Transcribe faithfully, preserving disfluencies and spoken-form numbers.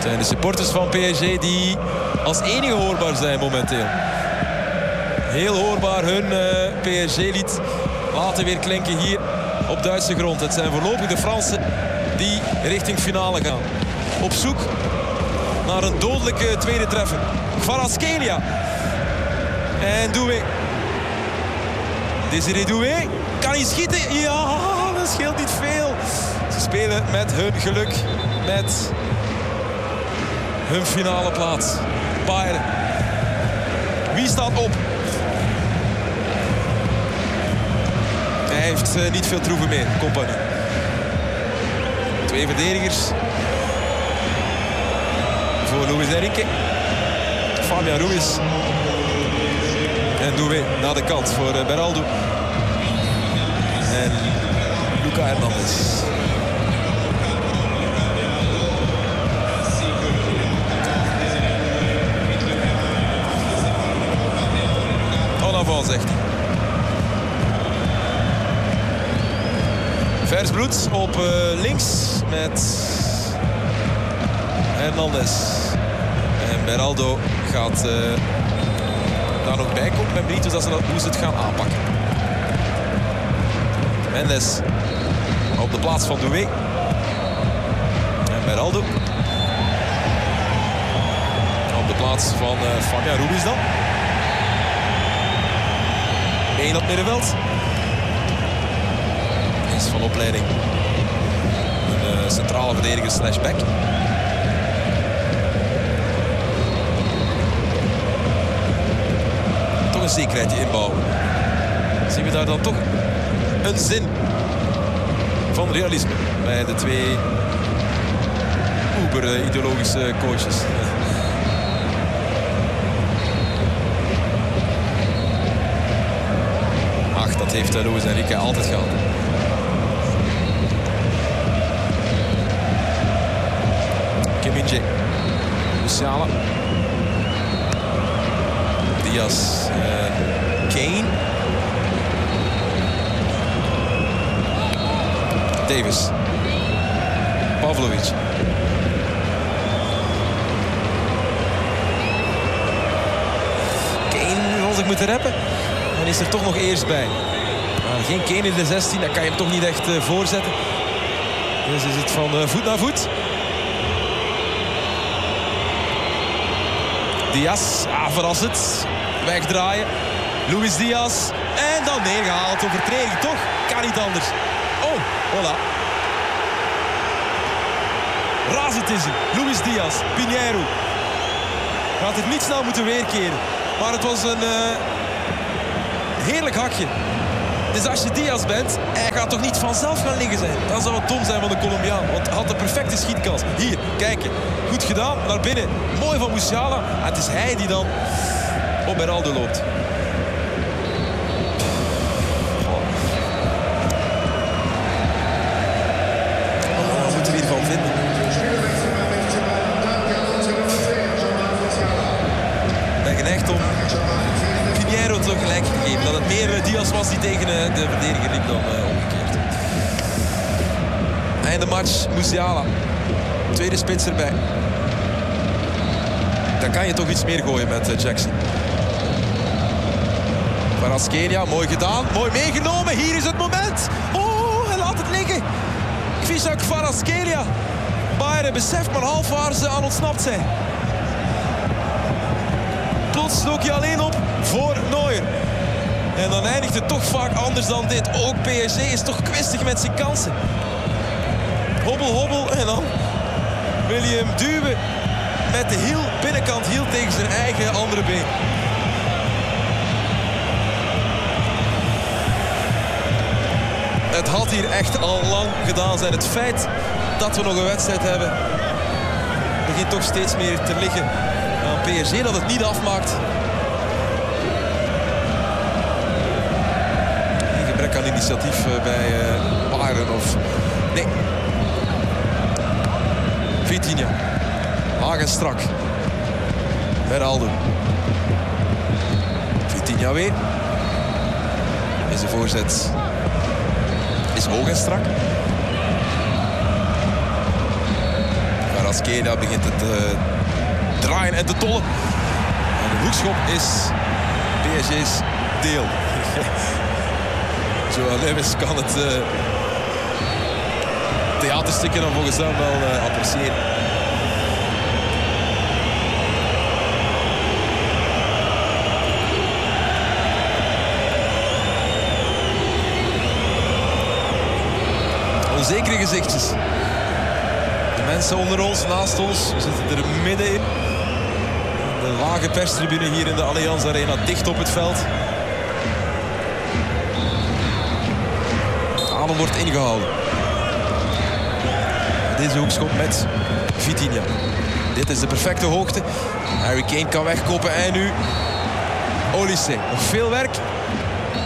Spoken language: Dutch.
zijn de supporters van P S G die als enige hoorbaar zijn momenteel. Heel hoorbaar hun uh, P S G-lied laten weer klinken hier op Duitse grond. Het zijn voorlopig de Fransen die richting finale gaan. Op zoek naar een dodelijke tweede treffer. Kvaratskhelia. En Doué. Désiré Doué. Kan hij schieten? Ja, dat scheelt niet veel. Ze spelen met hun geluk. Met hun finale plaats. Bayern. Wie staat op? Hij heeft uh, niet veel troeven meer. Kompany. Twee verdedigers. Voor Luis Enrique. Fabian Ruiz. En Doué naar de kant voor uh, Beraldo. En Luca Hernandez. En avant, zegt hij. Vers bloed op uh, links met Hernandez. En Beraldo gaat uh, daar nog bij komen. Ik ben benieuwd hoe ze, dat, hoe ze het gaan aanpakken. Mendes op de plaats van Doué. En Beraldo. Op de plaats van uh, Fabian Ruiz dan. Eén op middenveld. Is van opleiding een uh, centrale verdediger slash back. Toch een zekerheidje inbouwen. Zien we daar dan toch een zin van realisme bij de twee uber-ideologische coaches. Ach, dat heeft Luis Enrique altijd gehad. Kimmich, Musiala, Diaz, uh, Kane, Davis, Pavlovic. Kane als ik moet rappen, dan is er toch nog eerst bij. Maar geen Kane in de zestien, dan kan je hem toch niet echt uh, voorzetten. Dus is het van uh, voet naar voet. Diaz, ah, verrassend. Wegdraaien. Luis Diaz. En dan neergehaald. Overtreding, toch? Kan niet anders. Oh, voilà. Razend is hij. Luis Diaz. Pinheiro. Gaat het niet snel moeten weerkeren. Maar het was een uh, heerlijk hakje. Dus als je Diaz bent, hij gaat toch niet vanzelf gaan liggen zijn. Dan zou het dom zijn van de Colombiaan. Want hij had de perfecte schietkans. Hier, kijken. Goed gedaan. Naar binnen. Mooi van Musiala. En het is hij die dan op Beraldo loopt. Wat moeten we hiervan vinden? Ik ben geneigd om Pinheiro toch gelijk te geven. Dat het meer Diaz was die tegen de verdediger liep dan uh, omgekeerd. Einde match, Musiala. Tweede spits erbij. Dan kan je toch iets meer gooien met uh, Jackson. Kvaratskhelia, mooi gedaan. Mooi meegenomen. Hier is het moment. Oh, hij laat het liggen. Kvisha Kvaratskhelia. Bayern beseft maar half waar ze aan ontsnapt zijn. Plots dook je alleen op voor Neuer. En dan eindigt het toch vaak anders dan dit. Ook P S G is toch kwistig met zijn kansen. Hobbel, hobbel en dan wil je hem duwen met de hiel, binnenkant hiel tegen zijn eigen andere been. Het had hier echt al lang gedaan zijn. Het feit dat we nog een wedstrijd hebben begint toch steeds meer te liggen aan P S G dat het niet afmaakt. Geen gebrek aan initiatief bij uh, Bayern of... Nee. Vitinha. Laag en strak. Beraldo. Vitinha weer. Deze voorzet is hoog en strak. Kvaratskhelia begint het te draaien en te tollen. En de hoekschop is P S G's deel. Joao Neves kan het uh, theaterstukje dan volgens hem wel uh, appreciëren. Onzekere gezichtjes. De mensen onder ons, naast ons, we zitten er middenin. De lage perstribune hier in de Allianz Arena, dicht op het veld. De adem wordt ingehouden. Deze hoekschop met Vitinha. Dit is de perfecte hoogte. Harry Kane kan wegkoppen en nu Olise. Nog veel werk.